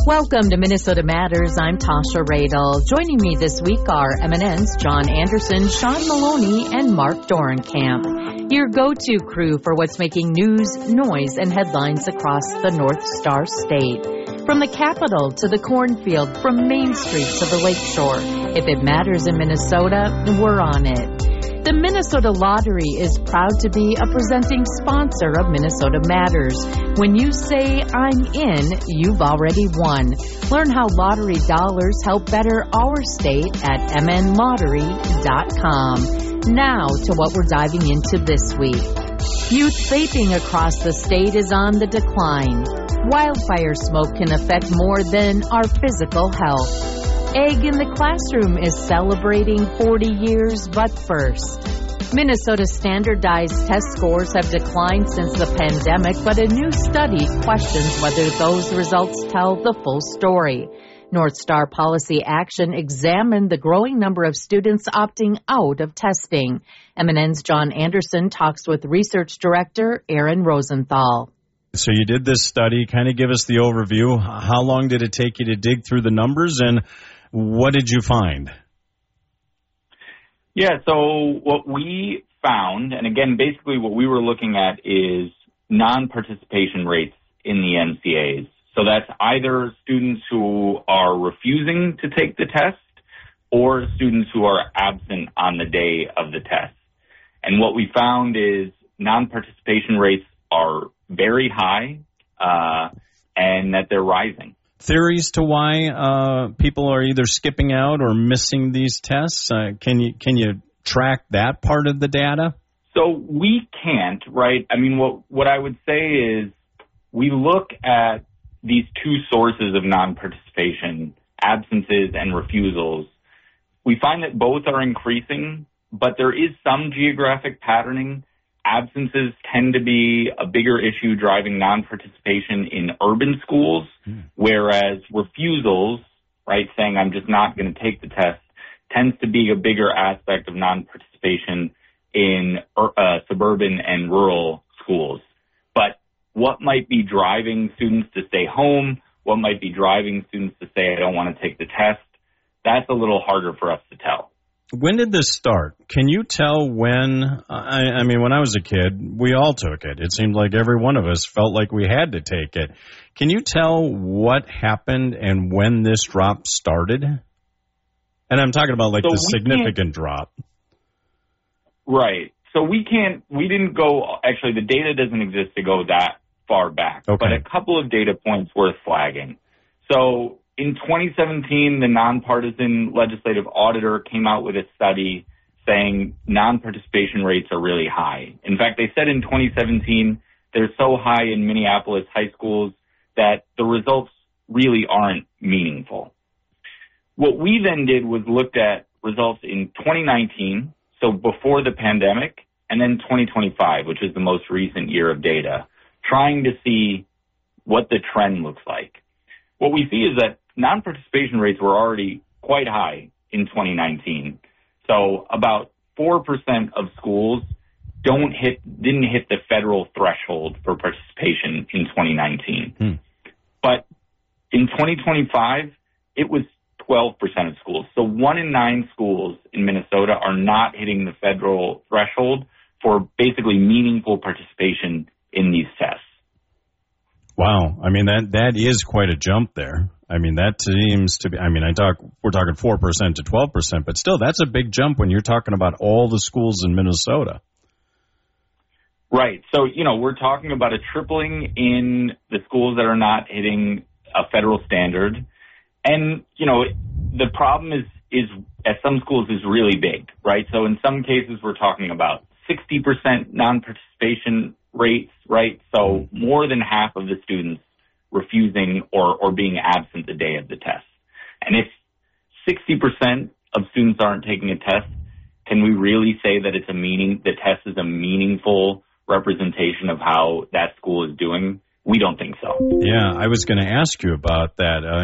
Welcome to Minnesota Matters. I'm Tasha Radel. Joining me this week are MNN's John Anderson, Sean Maloney, and Mark Dorenkamp. Your go-to crew for what's making news, noise, and headlines across the North Star State. From the Capitol to the cornfield, from Main Street to the Lakeshore. If it matters in Minnesota, we're on it. The Minnesota Lottery is proud to be a presenting sponsor of Minnesota Matters. When you say, I'm in, you've already won. Learn how lottery dollars help better our state at mnlottery.com. Now to what we're diving into this week. Youth vaping across the state is on the decline. Wildfire smoke can affect more than our physical health. Egg in the Classroom is celebrating 40 years, but first. Minnesota's standardized test scores have declined since the pandemic, but a new study questions whether those results tell the full story. North Star Policy Action examined the growing number of students opting out of testing. MNN's John Anderson talks with Research Director Aaron Rosenthal. So you did this study. Kind of give us the overview. How long did it take you to dig through the numbers, and what did you find? Yeah, so what we found, and again, basically what we were looking at is non-participation rates in the NCAs. So that's either students who are refusing to take the test or students who are absent on the day of the test. And what we found is non-participation rates are very high and that they're rising. Theories to why people are either skipping out or missing these tests? Can you track that part of the data? So we can't, right? I mean, what I would say is we look at these two sources of non-participation, absences and refusals. We find that both are increasing, but there is some geographic patterning. Absences tend to be a bigger issue driving non-participation in urban schools, whereas refusals, right, saying I'm just not going to take the test, tends to be a bigger aspect of non-participation in suburban and rural schools. But what might be driving students to stay home, what might be driving students to say I don't want to take the test, that's a little harder for us to tell. When did this start? Can you tell when? I mean, when I was a kid, we all took it. It seemed like every one of us felt like we had to take it. Can you tell what happened and when this drop started? And I'm talking about like the significant drop. Right. So we didn't go, actually the data doesn't exist to go that far back. Okay. But a couple of data points worth flagging. So in 2017, the nonpartisan legislative auditor came out with a study saying non-participation rates are really high. In fact, they said in 2017, they're so high in Minneapolis high schools that the results really aren't meaningful. What we then did was looked at results in 2019, so before the pandemic, and then 2025, which is the most recent year of data, trying to see what the trend looks like. What we see is that non-participation rates were already quite high in 2019. So about 4% of schools didn't hit the federal threshold for participation in 2019. But in 2025, it was 12% of schools. So 1 in 9 schools in Minnesota are not hitting the federal threshold for basically meaningful participation in these tests. Wow. I mean, that is quite a jump there. I mean, that seems to be, we're talking 4% to 12%, but still, that's a big jump when you're talking about all the schools in Minnesota. Right. So, we're talking about a tripling in the schools that are not hitting a federal standard. And, the problem is at some schools is really big, right? So in some cases, we're talking about 60% non-participation rates, right? So more than half of the students refusing or being absent the day of the test. And if 60% of students aren't taking a test, can we really say that the test is a meaningful representation of how that school is doing? We don't think so. Yeah, I was going to ask you about that.